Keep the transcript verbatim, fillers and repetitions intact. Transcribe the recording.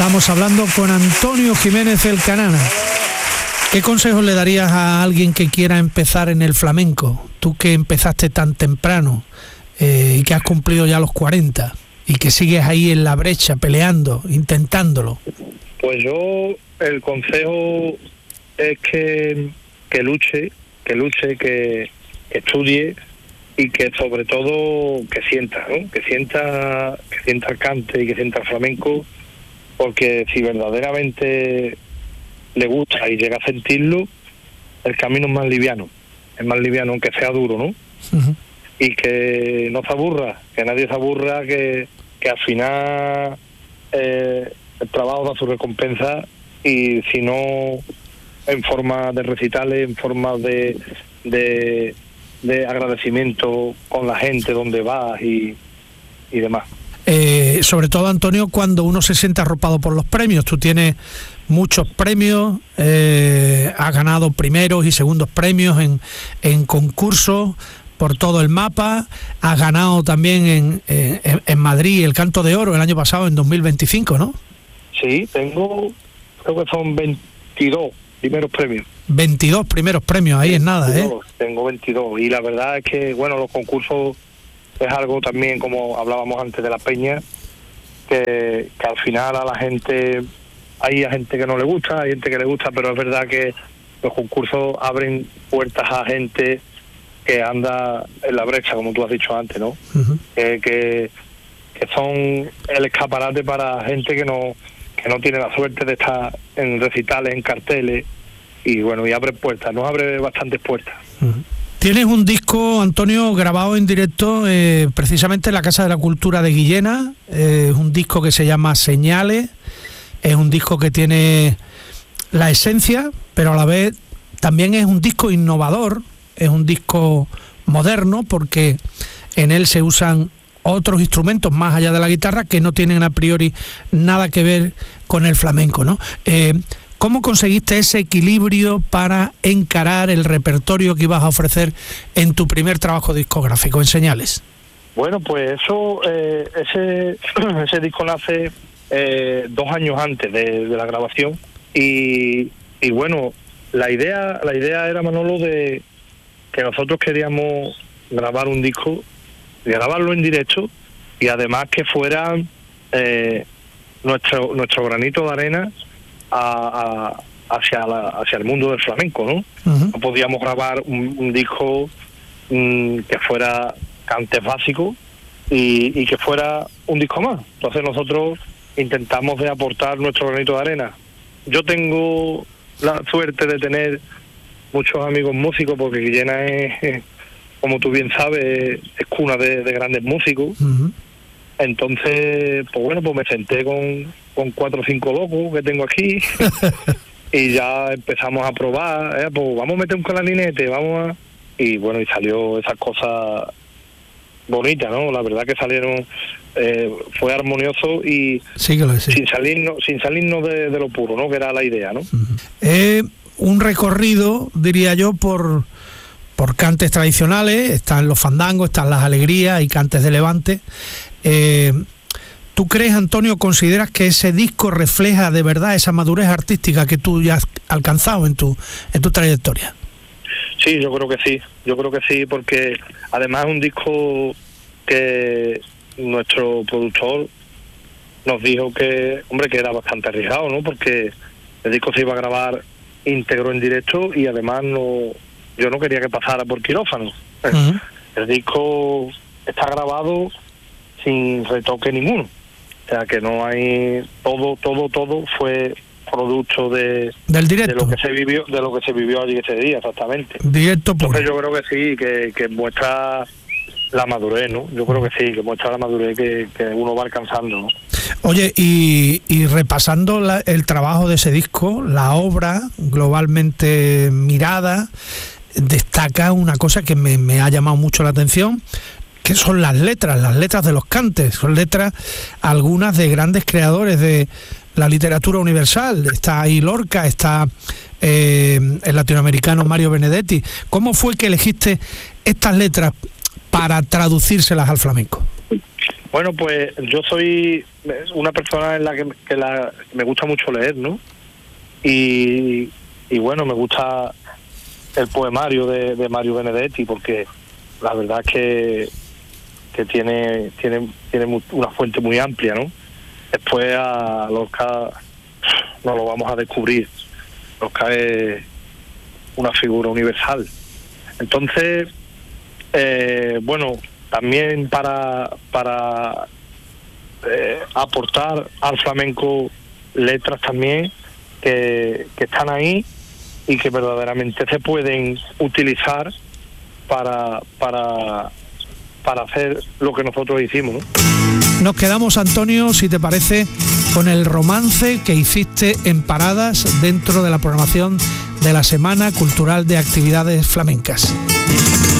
Estamos hablando con Antonio Jiménez el Canana. ¿Qué consejos le darías a alguien que quiera empezar en el flamenco? Tú que empezaste tan temprano eh, y que has cumplido ya los cuarenta y que sigues ahí en la brecha, peleando, intentándolo. Pues yo, el consejo es que, que luche, que luche, que, que estudie y que sobre todo que sienta, ¿no? Que sienta, que sienta el cante y que sienta el flamenco, porque si verdaderamente le gusta y llega a sentirlo, el camino es más liviano, es más liviano aunque sea duro, ¿no? Uh-huh. Y que no se aburra, que nadie se aburra, que, que al final eh, el trabajo da su recompensa, y si no en forma de recitales, en forma de, de, de agradecimiento con la gente donde vas y, y demás. Eh, sobre todo, Antonio, cuando uno se siente arropado por los premios. Tú tienes muchos premios, eh, has ganado primeros y segundos premios en, en concursos por todo el mapa, has ganado también en, en, en Madrid el Canto de Oro el año pasado, en dos mil veinticinco, ¿no? Sí, tengo, creo que son veintidós primeros premios. veintidós primeros premios, ahí es nada, ¿eh? Tengo veintidós, y la verdad es que, bueno, los concursos es algo también, como hablábamos antes de la peña, que, que al final a la gente, hay gente que no le gusta, hay gente que le gusta, pero es verdad que los concursos abren puertas a gente que anda en la brecha, como tú has dicho antes, ¿no? Uh-huh. Eh, que, que son el escaparate para gente que no que no tiene la suerte de estar en recitales, en carteles, y bueno, y abre puertas, nos abre bastantes puertas. Uh-huh. Tienes un disco, Antonio, grabado en directo eh, precisamente en la Casa de la Cultura de Guillena. Eh, es un disco que se llama Señales. Es un disco que tiene la esencia, pero a la vez también es un disco innovador. Es un disco moderno porque en él se usan otros instrumentos más allá de la guitarra que no tienen a priori nada que ver con el flamenco, ¿no? Eh, ¿Cómo conseguiste ese equilibrio para encarar el repertorio que ibas a ofrecer en tu primer trabajo discográfico, en Señales? Bueno, pues eso, eh, ese ese disco nace eh, dos años antes de, de la grabación, y, y bueno, la idea la idea era, Manolo, de que nosotros queríamos grabar un disco, grabarlo en directo, y además que fuera eh, nuestro nuestro granito de arena A, a, hacia la, hacia el mundo del flamenco, ¿no? Uh-huh. No podíamos grabar un, un disco um, que fuera cantes básicos y, y que fuera un disco más. Entonces nosotros intentamos de aportar nuestro granito de arena. Yo tengo la suerte de tener muchos amigos músicos, porque Guillena es, como tú bien sabes, es cuna de, de grandes músicos. Uh-huh. Entonces, pues bueno, pues me senté con, con cuatro o cinco locos que tengo aquí y ya empezamos a probar, eh, pues vamos a meter un clarinete, vamos a... Y bueno, y salió esas cosas bonitas, ¿no? La verdad que salieron, eh, fue armonioso y sí que lo es, sí. sin salirnos, sin salirnos de, de lo puro, ¿no? Que era la idea, ¿no? Uh-huh. Eh, un recorrido, diría yo, por... por cantes tradicionales. Están los fandangos, están las alegrías y cantes de levante. Eh, ¿Tú crees, Antonio, consideras que ese disco refleja de verdad esa madurez artística que tú ya has alcanzado en tu en tu trayectoria? Sí, yo creo que sí, yo creo que sí, porque además es un disco que nuestro productor nos dijo que, hombre, que era bastante arriesgado, ¿no? Porque el disco se iba a grabar íntegro en directo y además no... yo no quería que pasara por quirófano. Uh-huh. El disco está grabado sin retoque ninguno. O sea que no hay... Todo, todo, todo fue producto de... Del directo. De lo que se vivió, de lo que se vivió allí ese día, exactamente. Directo puro. Entonces yo creo que sí, que, que muestra la madurez, ¿no? Yo creo que sí, que muestra la madurez que, que uno va alcanzando, ¿no? Oye, y, y repasando la, el trabajo de ese disco, la obra globalmente mirada, destaca una cosa que me, me ha llamado mucho la atención, que son las letras, las letras de los cantes. Son letras, algunas de grandes creadores de la literatura universal. Está ahí Lorca, está eh, el latinoamericano Mario Benedetti. ¿Cómo fue que elegiste estas letras para traducírselas al flamenco? Bueno, pues yo soy una persona en la que, que la, me gusta mucho leer, ¿no? Y, y bueno, me gusta el poemario de, de Mario Benedetti, porque la verdad es que, que tiene, tiene, tiene una fuente muy amplia, ¿no? Después a Lorca nos lo vamos a descubrir. Lorca es una figura universal. Entonces, eh, bueno, también para, para eh, aportar al flamenco letras también que, que están ahí y que verdaderamente se pueden utilizar para, para, para hacer lo que nosotros hicimos, ¿no? Nos quedamos, Antonio, si te parece, con el romance que hiciste en Paradas dentro de la programación de la Semana Cultural de Actividades Flamencas.